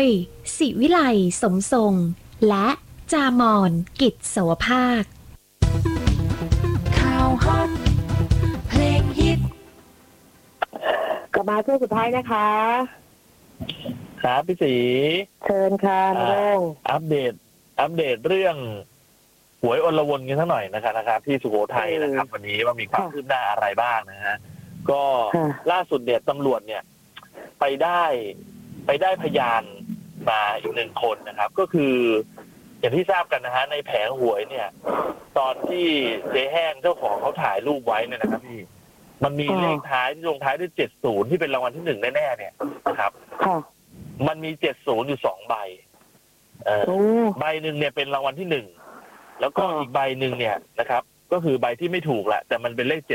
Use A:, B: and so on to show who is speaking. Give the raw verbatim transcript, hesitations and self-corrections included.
A: ยศิวิไลสมทรงและจามอนกิจสวภาค
B: ข่าวฮอตเพลงฮิต
C: กลับมาช่วงสุดท้ายนะคะ
D: ครับพี่ศรี
C: เชิญค่ะน้อง
D: อัปเดตอัปเดตเรื่องหวยอลวนกันสักหน่อยนะครับนะครับที่สุโขทัยนะครับวันนี้ว่ามีความคืบหน้าอะไรบ้างนะฮะก็ล่าสุดเนี่ยตำรวจเนี่ยไปได้ไปได้พยานมาอีกหนึ่งคนนะครับก็คืออย่างที่ทราบกันนะฮะในแผงหวยเนี่ยตอนที่เจ๊แห้งเจ้าของเขาถ่ายรูปไว้เนี่ยนะครับพี่มันมีเลขท้ายที่ลงท้ายด้วยเจ็ดศูนย์ที่เป็นรางวัลที่หนึ่งแน่ๆเนี่ยนะครับมันมีเจ็ดศูนย์อยู่สองใบเออใบหนึ่งเนี่ยเป็นรางวัลที่หนึ่งแล้วก็อีกใบหนึ่งเนี่ยนะครับก็คือใบที่ไม่ถูกแหละแต่มันเป็นเลขเจ็ด